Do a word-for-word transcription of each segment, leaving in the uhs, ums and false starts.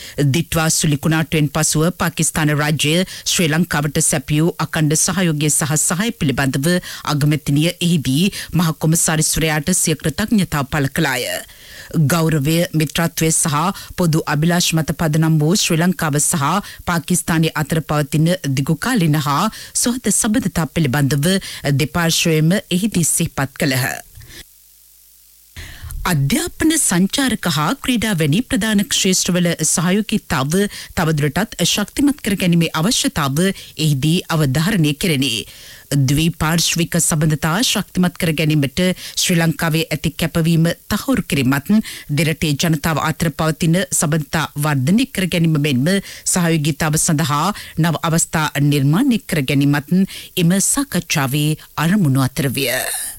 දිට්වා සුලිකුණාටුවෙන් පසුව පාකිස්තාන රාජ්‍යය ශ්‍රී ලංකාවට සැපියූ අඛණ්ඩ සහයෝගය සහ සහාය පිළිබඳව අගමැතිනිය එහිදී මහ කොමසාරිස්වරයාට සිය කෘතඥතාව පළ කළාය. ගෞරවය, මිත්‍රත්වය සහ පොදු අභිලාෂ මත පදනම් වූ ශ්‍රී ලංකාව සහ පාකිස්තානයේ අතර පවතින දිගුකාලීන හා සුහද සබඳතා පිළිබඳව දෙපාර්ශ්වයම එහිදී සිහිපත් කළහ. අධ්‍යාපන සංචාරක හා ක්‍රීඩා වැනි ප්‍රධාන ක්ෂේත්‍රවල සහයෝගීතාව තවදුරටත් ශක්තිමත් කර ගැනීමේ අවශ්‍යතාව එහිදී අවධාරණය කෙරෙනේ. ද්විපාර්ශ්වික සබඳතා ශක්තිමත් කර ගැනීමට ශ්‍රී ලංකාවේ ඇති කැපවීම තහවුරු කිරීමත්, දෙරටේ ජනතාව අතර පවතින සබඳතා වර්ධනය කර ගැනීම මෙන්ම සහයෝගීතාව සඳහා නව අවස්ථා නිර්මාණය කර ගැනීමත් එම සාකච්ඡාවේ අරමුණු අතර විය.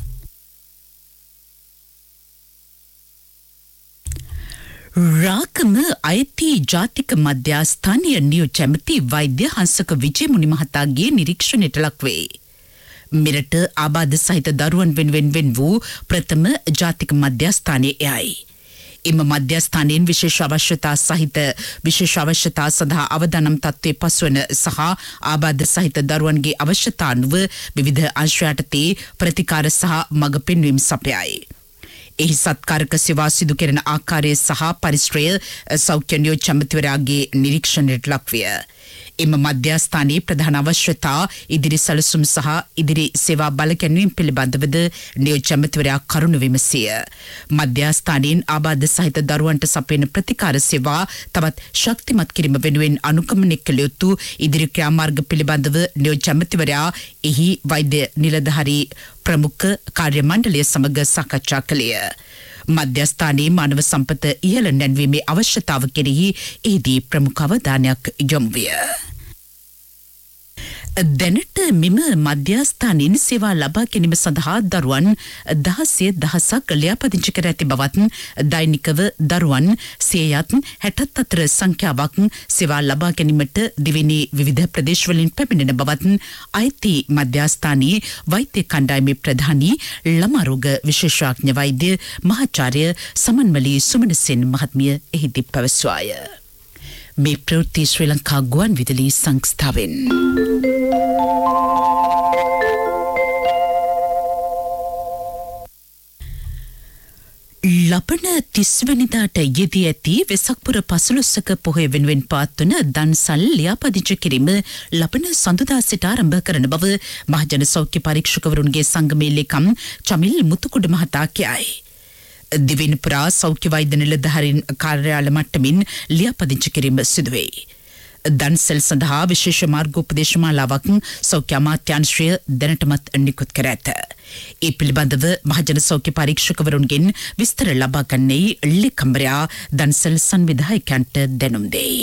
රාකම අයිති ජාතික මධ්‍යස්ථානීය නියෝජ්‍ය ඇමති වෛද්‍ය හංසක විජේමුනි මහතාගේ නිරීක්ෂණයට ලක්වේ. මෙරට ආබාධ සහිත දරුවන් වෙනුවෙන් වෙන් වූ ප්‍රථම ජාතික මධ්‍යස්ථානය එයයි. එම මධ්‍යස්ථානයෙන් විශේෂ අවශ්‍යතා සහිත විශේෂ අවශ්‍යතා සඳහා අවදානම් තත්ත්වයේ පසුවන සහ ආබාධ සහිත දරුවන්ගේ අවශ්‍යතා අනුව විවිධ අංශ යටතේ ප්‍රතිකාර සහ මඟ පෙන්වීම් සපයයි. එහි සත්කාරක සේවා සිදු කෙරෙන ආකාරය සහ පරිශ්‍රය සෞඛ්‍ය නියෝජ්‍ය ඇමතිවරයාගේ නිරීක්ෂණයට ලක්විය. එම මධ්‍යස්ථානයේ ප්‍රධාන අවශ්‍යතා ඉදිරි සැලසුම් සහ ඉදිරි සේවා බල ගැන්වීම පිළිබඳවද නියෝජ්‍ය ඇමතිවරයා කරුණු විමසිය. මධ්‍යස්ථානයෙන් ආබාධ සහිත දරුවන්ට සපයන ප්‍රතිකාර සේවා තවත් ශක්තිමත් කිරීම වෙනුවෙන් අනුගමනය කළ යුතු ඉදිරි ක්‍රියාමාර්ග පිළිබඳව නියෝජ්‍ය ඇමතිවරයා එහි වෛද්‍ය නිලධාරී ප්‍රමුඛ කාර්ය මණ්ඩලය සමග සාකච්ඡා කළේය. මධ්‍යස්ථානයේ මානව සම්පත ඉහළ නැන්වීමේ අවශ්‍යතාව කෙරෙහි එහිදී ප්‍රමුඛ අවධානයක් යොමු විය. දැනට මෙම මධ්‍යස්ථානයෙන් සේවා ලබා ගැනීම සඳහා දරුවන් දහසය දහසක් ලියාපදිංචි කර ඇති බවත්, දෛනිකව දරුවන් සියයත් හැටත් අතර සංඛ්‍යාවක් සේවා ලබා ගැනීමට දෙවෙනි විවිධ ප්‍රදේශවලින් පැමිණෙන බවත් අයිති මධ්‍යස්ථානයේ වෛද්‍ය කණ්ඩායමේ ප්‍රධානී ළමා රෝග විශේෂඥ වෛද්‍ය මහාචාර්ය සමන්මලී සුමනසෙන් මහත්මිය එහිදී පැවසුවාය. මේ ප්‍රවෘත්ති ශ්‍රී ලංකා ගුවන් විදුලි සංස්ථාවෙන්. ලබන තිස්වැනිදාට යෙදී ඇති වෙසක්පුර පසළොස්වක පොහොය වෙනුවෙන් පවත්වන දන්සල් ලියාපදිංචි කිරීම ලබන සඳුදා සිට ආරම්භ කරන බව මහජන සෞඛ්‍ය පරීක්ෂකවරුන්ගේ සංගමේ ලේකම් චමිල් මුතුකුඩ මහතා කියයි. දිවෙන පුරා සෞඛ්‍ය වෛද්‍ය නිලධාරීන් කාර්යාල මට්ටමින් ලියාපදිංචි කිරීම සිදුවේ. දන්සල් සඳහා විශේෂ මාර්ගෝපදේශ මාලාවක් සෞඛ්‍ය අමාත්‍යාංශය දැනටමත් නිකුත් කර ඇත. ඒ පිළිබඳව මහජන සෞඛ්‍ය පරීක්ෂකවරුන්ගෙන් විස්තර ලබා ගන්නේ ලේකම්වරයා දන්සල් සංවිධායකයන්ට දැනුම් දෙයි.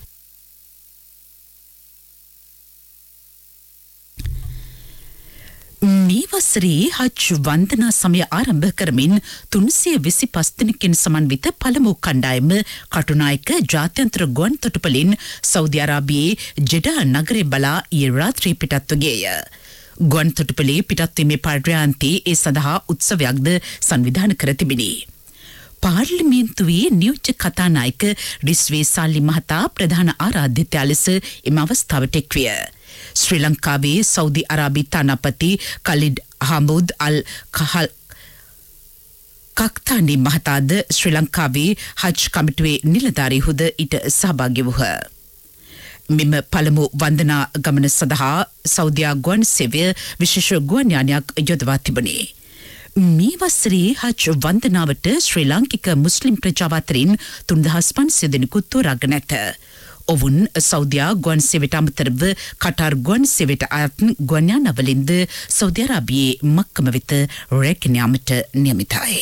මේ වසරේ හජ් වන්දනා සමය ආරම්භ කරමින් තුන්සිය විසිපස් දිනකින් සමන්විත පළමු කණ්ඩායම කටුනායක ජාත්‍යන්තර ගුවන් තොටුපළින් සෞදි අරාබියේ ජෙඩා නගරේ බලා ඊයේ රාත්‍රී පිටත්ව ගියය. ගුවන් තොටුපළේ පිටත්වීමේ පර්යාන්තයේ ඒ සඳහා උත්සවයක්ද සංවිධානය කර තිබිණි. පාර්ලිමේන්තුවේ නියෝජ්‍ය කතානායක රිස්වේ සාලි මහතා ප්‍රධාන ආරාධිතයා ලෙස එම අවස්ථාවට එක්විය. ශ්‍රී ලංකාවේ සෞදි අරාබි තානාපති කලිඩ් හමුද් අල් කහල් කක්තානි මහතාද ශ්‍රී ලංකාවේ හජ් කමිටුවේ නිලධාරීහුද ඊට සහභාගී වූහ. මෙම පළමු වන්දනා ගමන සඳහා සෞදියා ගුවන් සේවය විශේෂ ගුවන් යානයක් යොදවා තිබුණේ. මේ වසරේ හජ් වන්දනාවට ශ්‍රී ලාංකික මුස්ලිම් ප්‍රජාව අතරින් තුන්දහස් පන්සිය දෙනෙකු තෝරාගෙන ඇත. ඔවුන් සෞදියා ගුවන් සේවයට අමතරව කටාර් ගුවන් සේවයට අයත් ගුවන් යානවලින්ද සෞදි අරාබියේ මක්කම වෙත රැගෙන යාමට නියමිතයි.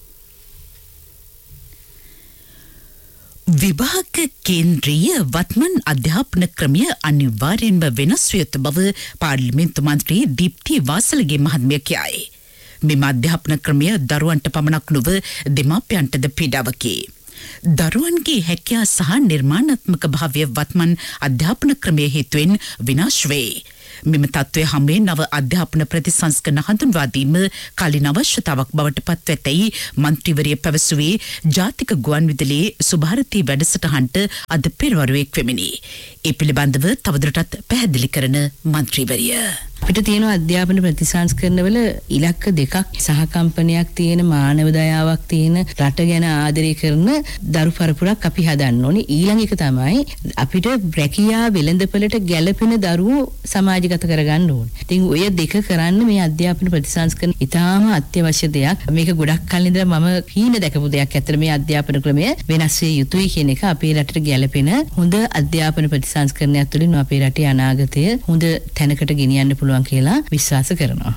විභාග කේන්ද්‍රීය වත්මන් අධ්‍යාපන ක්‍රමය අනිවාර්යෙන්ම වෙනස් විය යුතු බව පාර්ලිමේන්තු මන්ත්‍රී දීප්ති වාසලගේ මහත්මිය කියයි. මෙම අධ්‍යාපන ක්‍රමය දරුවන්ට පමණක් නොව දෙමාපියන්ටද පීඩාවකි. දරුවන්ගේ හැකියා සහ නිර්මාණාත්මක භාවය වත්මන් අධ්‍යාපන ක්‍රමය හේතුවෙන් විනාශ වේ. මෙම තත්ත්වය හැමේ නව අධ්‍යාපන ප්‍රතිසංස්කරණ හඳුන්වා දීම කාලීන අවශ්‍යතාවක් බවට පත් වෙතැයි මන්ත්‍රීවරිය පැවසුවේ ජාතික ගුවන්විදුලියේ සුභාරතී වැඩසටහනට අද පෙරවරුවෙක් වෙමිනි. ඒ පිළිබඳව තවදුරටත් පැහැදිලි කරන මන්ත්‍රීවරිය අපිට තියෙන අධ්‍යාපන ප්‍රතිසංස්කරණවල ඉලක්ක දෙකක් සහකම්පනයක් තියෙන මානව දයාවක් තියෙන රට ගැන ආදරය කරන දරු පරපුරක් අපි හදන්න ඕනේ. ඊළඟ එක තමයි අපිට රැකියා වෙළඳපළට ගැළපෙන දරුවෝ සමාජගත කරගන්න ඕනේ. ඉතින් ඔය දෙක කරන්න මේ අධ්‍යාපන ප්‍රතිසංස්කරණ ඉතාම අත්‍යවශ්‍ය දෙයක්. මේක ගොඩක් කලින් ඉඳලා මම හීන දැකපු දෙයක්. ඇත්තට මේ අධ්‍යාපන ක්‍රමය වෙනස් විය යුතුයි කියන එක අපේ රටට ගැළපෙන හොඳ අධ්‍යාපන ප්‍රතිසංස්කරණයක් තුළින් අපේ රටේ අනාගතය හොඳ තැනකට ගෙනියන්න පුළුවන් කියලා විශ්වාස කරනවා.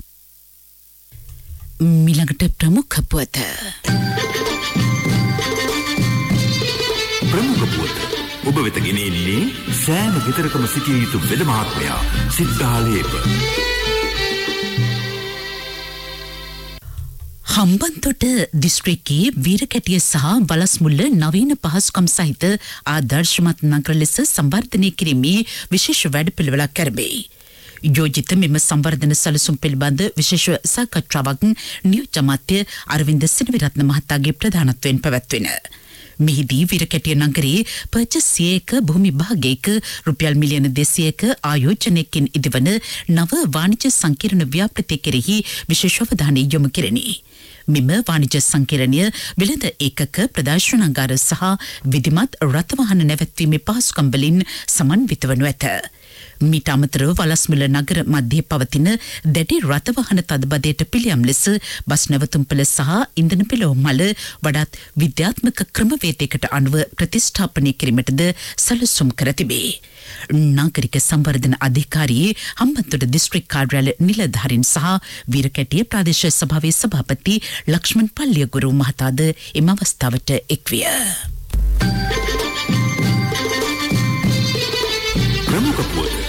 මිලඟට ප්‍රමුඛ පුවත. ප්‍රමුඛ පුවත ඔබ වෙත ගෙනෙන්නේ සෑම විතරකම සිටිය යුතු වෙද මහත්මයා සිද්ධාලේප. හම්බන්තොට දිස්ත්‍රික්කයේ වීරකැටිය සහ වලස්මුල්ල නවීන පහසුකම් සහිත ආදර්ශමත් නගර ලෙස සංවර්ධනය කිරීමේ විශේෂ වැඩපිළිවෙලක් කරබේ. යෝජිත මෙම සංවර්ධන සැලසුම් පිළිබඳ විශේෂ සාකච්ඡාවක් නියෝජ්‍ය අමාත්‍ය අරවින්ද සිනවිරත්න මහතාගේ ප්‍රධානත්වයෙන් පැවැත්වෙන. මෙහිදී වීරකැටිය නගරයේ පර්චස් සියයක භූමි භාගයක රුපියල් මිලියන දෙසීයක ආයෝජනයකින් ඉදිවන නව වාණිජ්‍ය සංකීර්ණ ව්‍යාපෘතිය කෙරෙහි විශේෂ අවධානය යොමු කෙරෙනි. මෙම වාණිජ්‍ය සංකීර්ණය වෙළඳ ඒකක ප්‍රදර්ශනාගාර සහ විධිමත් රථවාහන නැවැත්වීමේ පහසුකම් වලින් සමන්විත වනු ඇත. මීට අමතරව වලස්මුල නගර මධ්‍යයේ පවතින දැඩි රථවාහන තදබදයට පිළියම් ලෙස බස් නැවතුම්පළ සහ ඉන්ධන පෙළවුම්වල වඩාත් විද්‍යාත්මක ක්‍රමවේදයකට අනුව ප්‍රතිස්ථාපනය කිරීමටද සැලසුම් කර තිබේ. නාගරික සංවර්ධන අධිකාරියේ හම්බන්තොට දිස්ත්‍රික් කාර්යාලය නිලධාරීන් සහ වීරකැටිය ප්‍රාදේශීය සභාවේ සභාපති ලක්ෂ්මන් පල්ලියගුරු මහතාද එම අවස්ථාවට එක්විය. ප්‍රමුඛ පුවත